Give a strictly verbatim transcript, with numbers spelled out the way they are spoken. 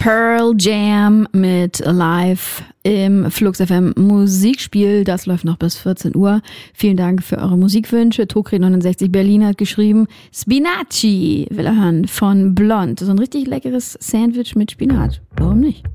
Pearl Jam mit Live im Flux F M Musikspiel. Das läuft noch bis vierzehn Uhr. Vielen Dank für eure Musikwünsche. Tokri neunundsechzig Berlin hat geschrieben, Spinaci will er hören von Blond. So ein richtig leckeres Sandwich mit Spinat. Warum nicht?